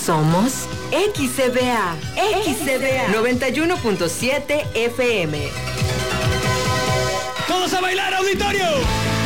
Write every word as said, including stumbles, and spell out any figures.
Somos X C B A, X C B A noventa y uno punto siete F M. ¡Todos a bailar, auditorio!